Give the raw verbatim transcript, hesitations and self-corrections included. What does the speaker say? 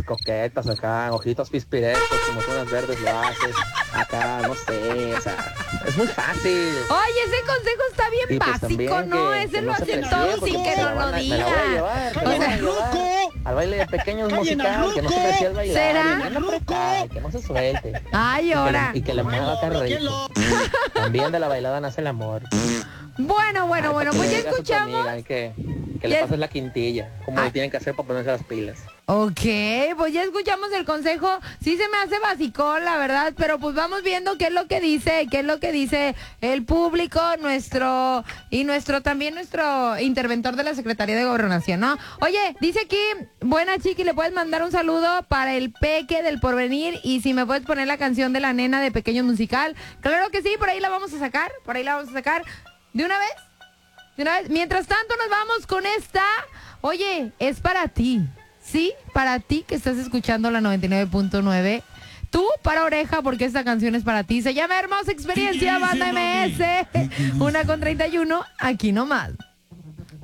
coquetas acá, ojitos pispirescos, como unas verdes lo haces, acá, no sé, o sea, es muy fácil. Oye, ese consejo está bien Y pues básico, también ¿no? que- Ese que lo no se hacen precie, todos porque sin que me la nos van lo a- me la diga. voy a llevar, me la O voy a sea, llevar. Al baile de pequeños musical, que no se precie el bailar. ¿Será? y bien apretado, que no se suelte. Ay, Y que le- ahora. Y que le mueva acá rico. También de la bailada nace el amor. Bueno, bueno, Ay, bueno, para que pues le ya digas a tu escuchamos. amiga, hay que, que Ya- le pases la quintilla, como Ay. le tienen que hacer para ponerse las pilas. Ok, pues ya escuchamos el consejo. Sí se me hace basicón, la verdad, pero pues vamos viendo qué es lo que dice, qué es lo que dice el público, nuestro, y nuestro, también nuestro interventor de la Secretaría de Gobernación, ¿no? Oye, dice aquí, buena chiqui, le puedes mandar un saludo para el Peque del Porvenir, y si me puedes poner la canción de la nena de Pequeño Musical. Claro que sí, por ahí la vamos a sacar, por ahí la vamos a sacar. ¿De una vez? ¿De una vez? Mientras tanto nos vamos con esta. Oye, es para ti. Sí, para ti que estás escuchando la noventa y nueve punto nueve. Tú para oreja, porque esta canción es para ti. Se llama Hermosa Experiencia, Banda M S. Una con treinta y uno, aquí nomás.